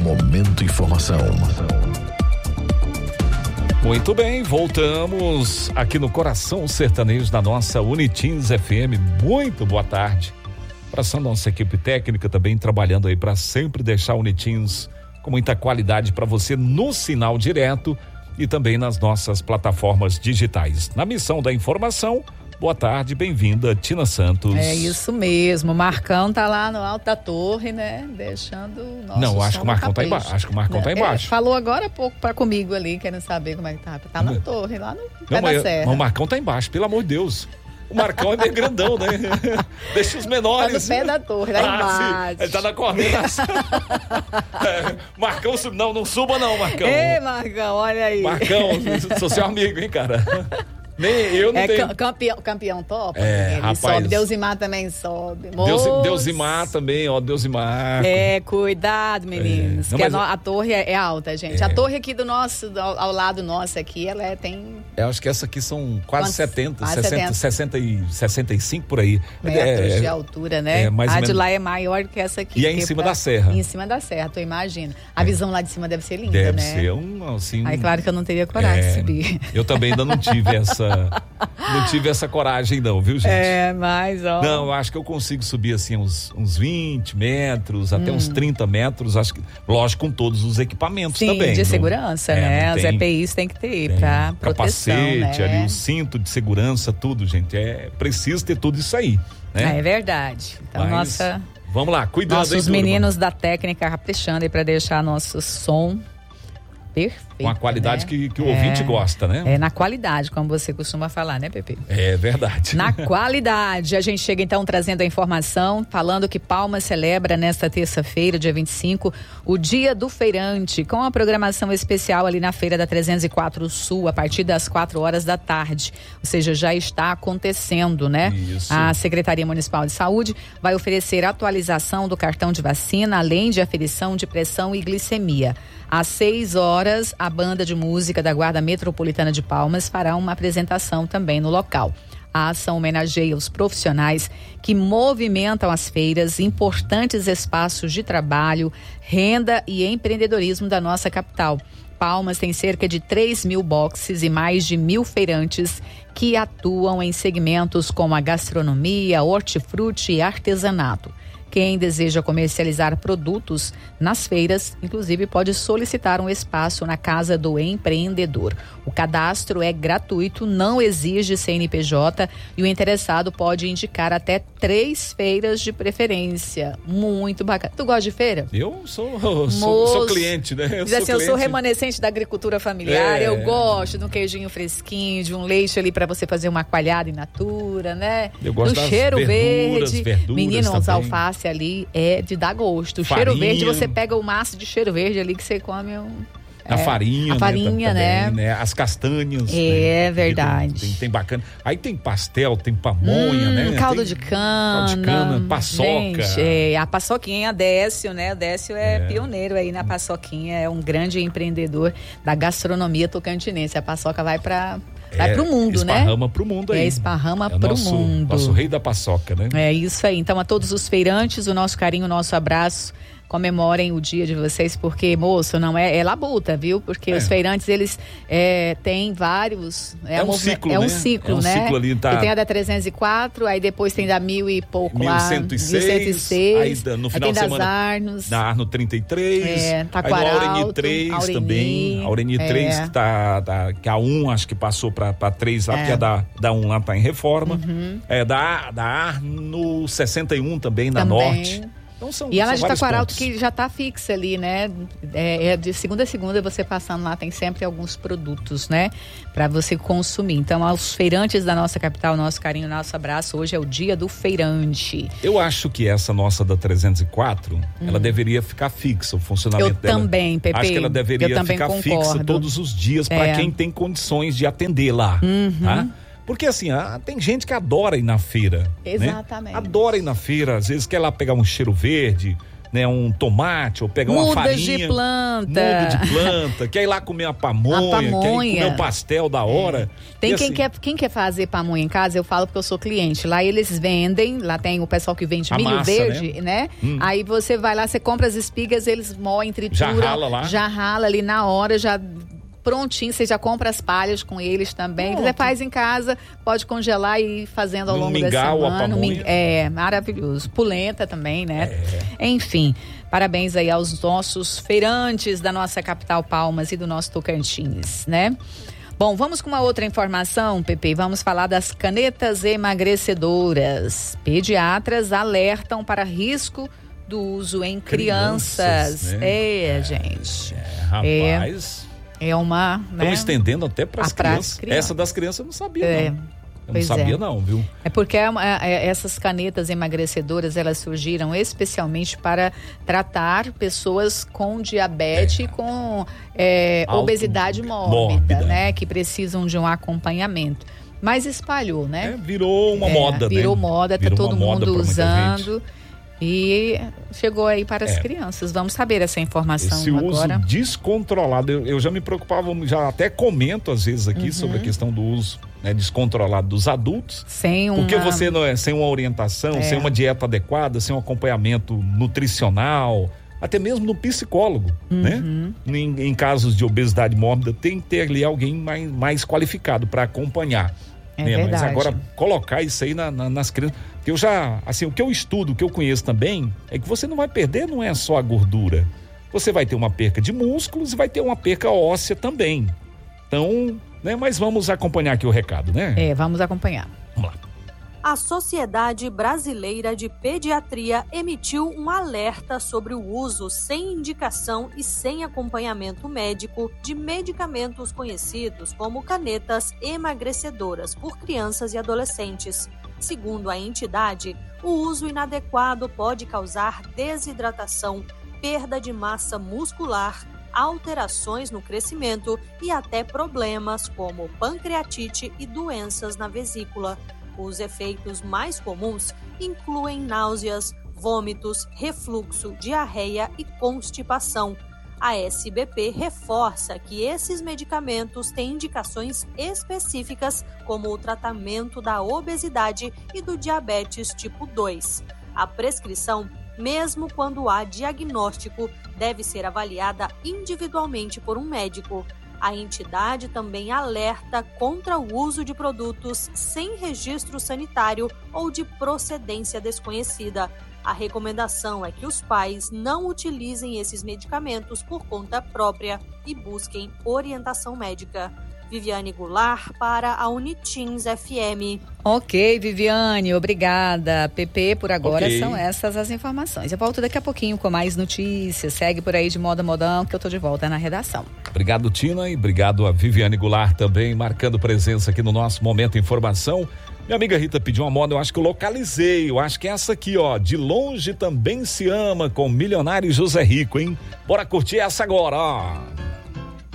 Momento Informação. Muito bem, voltamos aqui no Coração Sertanejo da nossa Unitins FM. Muito boa tarde. Para essa nossa equipe técnica também trabalhando aí para sempre deixar a Unitins com muita qualidade para você no sinal direto e também nas nossas plataformas digitais. Na missão da informação, boa tarde, bem-vinda, Tina Santos. É isso mesmo, o Marcão tá lá no alto da torre, né? Deixando o nosso Não, acho que o Marcão tá embaixo. Acho que o Marcão tá embaixo. Falou agora há pouco comigo ali, querendo saber como é que tá. Tá na torre, lá no pé da serra. Mas o Marcão tá embaixo, pelo amor de Deus. O Marcão é meio grandão, né? Deixa os menores. Tá no pé da torre, lá embaixo. Sim. Ele tá na coordenação. Marcão, não suba não, Marcão. Ei, Marcão, olha aí. Marcão, sou seu amigo, hein, cara? Nem eu não tenho. Campeão top. Ele rapaz, sobe. Deusimar também sobe. Deusimar também, ó, Deusimar. Cuidado, meninos. Não, que a torre é alta, gente. A torre aqui ao lado nosso aqui, ela tem. Eu acho que essa aqui são quase 70, quase 60 e 65 por aí. Metros de altura, né? A de lá é maior que essa aqui. E é em cima da serra. Em cima da serra, tu imagina. A visão lá de cima deve ser linda, deve né? Deve ser assim. Aí, claro que eu não teria coragem de subir. Eu também ainda não tive essa coragem não, viu, gente? Mas ó. Não, eu acho que eu consigo subir assim uns 20 metros, até uns 30 metros, acho que, lógico, com todos os equipamentos também. De segurança, né? Os EPIs tem que ter pra proteção, capacete, né? ali, o cinto de segurança, tudo, gente, preciso ter tudo isso aí, né? É verdade. Então, vamos lá, cuidando aí. Nossos meninos da técnica caprichando aí pra deixar nosso som perfeito. Com a qualidade, né? que o ouvinte gosta, né? Na qualidade, como você costuma falar, né, Pepe? É verdade. Na qualidade. A gente chega então trazendo a informação, falando que Palmas celebra nesta terça-feira, dia 25, o Dia do Feirante, com a programação especial ali na Feira da 304 Sul, a partir das 4 horas da tarde. Ou seja, já está acontecendo, né? Isso. A Secretaria Municipal de Saúde vai oferecer atualização do cartão de vacina, além de aferição de pressão e glicemia. Às 6 horas, a banda de música da Guarda Metropolitana de Palmas fará uma apresentação também no local. A ação homenageia os profissionais que movimentam as feiras, importantes espaços de trabalho, renda e empreendedorismo da nossa capital. Palmas tem cerca de 3.000 boxes e mais de 1.000 feirantes que atuam em segmentos como a gastronomia, hortifruti e artesanato. Quem deseja comercializar produtos nas feiras, inclusive, pode solicitar um espaço na Casa do Empreendedor. O cadastro é gratuito, não exige CNPJ e o interessado pode indicar até 3 feiras de preferência. Muito bacana. Tu gosta de feira? Eu sou cliente, né? Eu sou remanescente da agricultura familiar, eu gosto de um queijinho fresquinho, de um leite ali para você fazer uma coalhada in natura, né? Eu gosto do cheiro verde. Menino, os também. Alface ali é de dar gosto. O farinha. Cheiro verde, você pega o maço de cheiro verde ali que você come a farinha, né? Também, né? As castanhas. É, né? Verdade. Tem bacana. Aí tem pastel, tem pamonha, né? Caldo de cana. Paçoca. Gente, a paçoquinha, Décio, né? O Décio é pioneiro aí na paçoquinha, é um grande empreendedor da gastronomia tocantinense. A paçoca vai pro mundo, né? Esparrama pro mundo aí. Esparrama pro mundo. Nosso rei da paçoca, né? É isso aí. Então, a todos os feirantes, o nosso carinho, o nosso abraço. Comemorem o dia de vocês, porque, moço, não é labuta, viu? Porque os feirantes, eles têm vários... É um ciclo, né? É um ciclo, né? Ciclo ali, tá? E tem a da 304, aí depois tem da 1000 e pouco 1106, lá. Aí no final de semana... das Arnos. Da Arno 33. Taquaral. Aí no Aureni 3 também. Aureni 3, que a 1 acho que passou pra 3 lá, porque a da 1 lá tá em reforma. Da Arno 61 também, na Norte. Então e ela de Taquaral, que já está fixa ali, né? De segunda a segunda você passando lá, tem sempre alguns produtos, né? Para você consumir. Então, aos feirantes da nossa capital, nosso carinho, nosso abraço. Hoje é o Dia do Feirante. Eu acho que essa nossa da 304, ela deveria ficar fixa, o funcionamento dela. Eu também, Pepe. Acho que ela deveria ficar fixa todos os dias para quem tem condições de atender lá, tá? Porque assim, tem gente que adora ir na feira. Exatamente. Né? Adora ir na feira, às vezes quer lá pegar um cheiro verde, né, um tomate ou pegar uma farinha. Muda de planta. Quer ir lá comer a pamonha, quer ir comer o pastel da hora. Tem quem quer fazer pamonha em casa, eu falo porque eu sou cliente. Lá eles vendem, lá tem o pessoal que vende milho massa, verde, né? Aí você vai lá, você compra as espigas, eles moem, trituram. Já rala ali na hora, já prontinho, você já compra as palhas com eles também. Você faz em casa, pode congelar e ir fazendo ao longo da semana. Maravilhoso. Polenta também, né? Enfim, parabéns aí aos nossos feirantes da nossa capital Palmas e do nosso Tocantins, né? Bom, vamos com uma outra informação, Pepe. Vamos falar das canetas emagrecedoras. Pediatras alertam para risco do uso em crianças. Né? Gente. Rapaz. Estão estendendo até para as crianças. Essa das crianças eu não sabia, não. Eu não sabia não, viu? É porque essas canetas emagrecedoras, elas surgiram especialmente para tratar pessoas com diabetes e com obesidade mórbida, né? Que precisam de um acompanhamento. Mas espalhou, né? Virou uma moda, Virou moda, tá todo mundo usando. E chegou aí para as crianças. Vamos saber essa informação agora. Esse uso descontrolado, eu já me preocupava, já até comento às vezes aqui sobre a questão do uso descontrolado dos adultos. Porque você sem uma orientação, sem uma dieta adequada, sem um acompanhamento nutricional, até mesmo no psicólogo, né? Em casos de obesidade mórbida, tem que ter ali alguém mais qualificado para acompanhar. Mas agora colocar isso aí nas crianças, que eu já, assim, o que eu estudo, o que eu conheço também, é que você não vai perder, não é só a gordura, você vai ter uma perca de músculos e vai ter uma perca óssea também. Então, né, mas vamos acompanhar aqui o recado, né? Vamos acompanhar. Vamos lá. A Sociedade Brasileira de Pediatria emitiu um alerta sobre o uso sem indicação e sem acompanhamento médico de medicamentos conhecidos como canetas emagrecedoras por crianças e adolescentes. Segundo a entidade, o uso inadequado pode causar desidratação, perda de massa muscular, alterações no crescimento e até problemas como pancreatite e doenças na vesícula. Os efeitos mais comuns incluem náuseas, vômitos, refluxo, diarreia e constipação. A SBP reforça que esses medicamentos têm indicações específicas como o tratamento da obesidade e do diabetes tipo 2. A prescrição, mesmo quando há diagnóstico, deve ser avaliada individualmente por um médico. A entidade também alerta contra o uso de produtos sem registro sanitário ou de procedência desconhecida. A recomendação é que os pais não utilizem esses medicamentos por conta própria e busquem orientação médica. Viviane Goulart para a Unitins FM. Ok, Viviane, obrigada. Pepe, por agora são essas as informações. Eu volto daqui a pouquinho com mais notícias. Segue por aí de Moda Modão que eu tô de volta na redação. Obrigado, Tina, e obrigado a Viviane Goulart também, marcando presença aqui no nosso Momento Informação. Minha amiga Rita pediu uma moda, eu acho que eu localizei, eu acho que é essa aqui, ó, De Longe Também Se Ama, com o milionário José Rico, hein? Bora curtir essa agora, ó.